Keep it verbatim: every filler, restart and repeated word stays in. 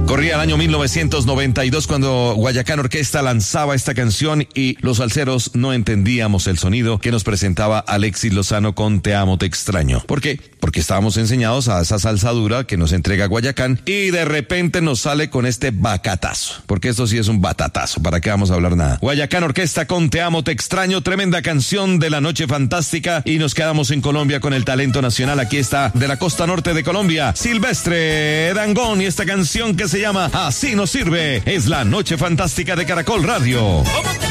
Corría el año mil novecientos noventa y dos cuando Guayacán Orquesta lanzaba esta canción y los salseros no entendíamos el sonido que nos presentaba Alexis Lozano con Te amo, te extraño. ¿Por qué? Porque estábamos enseñados a esa salsa dura que nos entrega Guayacán y de repente nos sale con este bacatazo. Porque esto sí es un batatazo, ¿para qué vamos a hablar nada? Guayacán Orquesta con Te amo, te extraño, tremenda canción de la noche fantástica y nos quedamos en Colombia con el talento nacional. Aquí está de la costa norte de Colombia, Silvestre Dangond y esta canción que se llama Así nos sirve. Es la noche fantástica de Caracol Radio.